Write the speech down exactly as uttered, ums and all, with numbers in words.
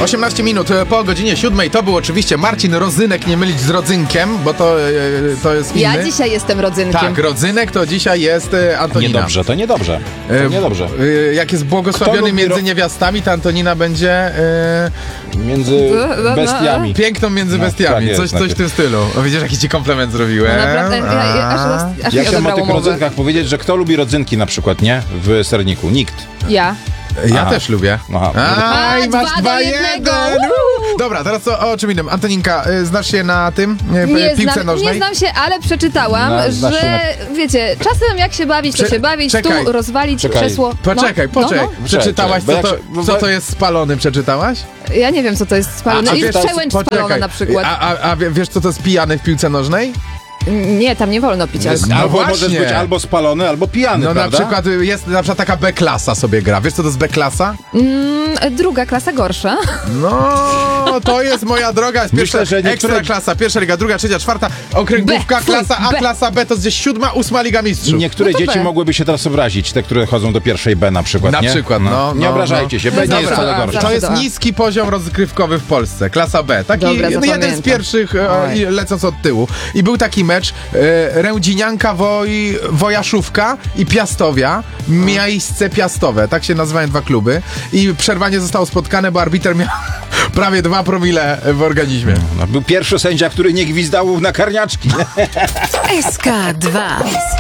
osiemnaście minut po godzinie siódmej. To był oczywiście Marcin Rodzynek, nie mylić z Rodzynkiem, bo to, to jest inny. Ja dzisiaj jestem Rodzynkiem. Tak, Rodzynek to dzisiaj jest Antonina. Niedobrze, to niedobrze. To niedobrze. E, jak jest błogosławiony między ro... niewiastami, to Antonina będzie... E... Między bestiami. Piękną między no, bestiami, tak jest, coś, tak coś w tym stylu. O, widzisz, jaki ci komplement zrobiłem. No naprawdę, ja, ja, aż, aż Ja mi chciałem o tych mowę. rodzynkach powiedzieć, że kto lubi rodzynki na przykład, nie? W serniku. Nikt. Ja. Ja Aha. też lubię. Aha. Aj, A, masz dwa do dwa jednego. jeden. Dobra, teraz o, o czym innym. Antoninka, y, znasz się na tym? Y, Nie piłce znam, nożnej? nie znam się, ale przeczytałam, Na- znasz się że na- wiecie, czasem jak się bawić, to Cze- się bawić, czekaj. tu rozwalić Czekaj. krzesło. Poczekaj, no, poczekaj. No, Przeczytałaś, Czekaj, co bo to, jak się- co to jest spalony? Przeczytałaś? no. Ja nie wiem, co to jest spalone. A I wiesz- przełęcz spalona na przykład. A, a, a wiesz, co to jest pijany w piłce nożnej? Nie, tam nie wolno pić Jest, alkoholu. No albo właśnie. możesz być albo spalony, albo pijany, No prawda? na przykład y, jest na przykład taka B-klasa sobie gra. Wiesz, co to jest B-klasa? Mm, druga klasa gorsza. No, to jest moja droga. Jest pierwsza, Myślę, że niektóre- ekstra klasa, pierwsza liga, druga, trzecia, czwarta, okręgówka, B, fuj, klasa A, B. klasa B, to jest gdzieś siódma, ósma liga mistrzów. Niektóre No to dzieci B. mogłyby się teraz obrazić, te, które chodzą do pierwszej B na przykład, Na nie? przykład, no, Nie no, obrażajcie no. się, B No nie jest dobra, wcale a, gorsze. To jest Dobra. niski poziom rozgrywkowy w Polsce, klasa B. Taki Dobra, no, jeden z zapamiętam. pierwszych, e, Oj. i lecąc od tyłu. I był taki mecz, e, Rędzinianka Woj, Wojaszówka i Piastowia, miejsce Piastowe, tak się nazywają dwa kluby. I przerwanie zostało spotkane, bo arbiter miał prawie dwa promile w organizmie. No, był pierwszy sędzia, który nie gwizdał na karniaczki. S K dwa.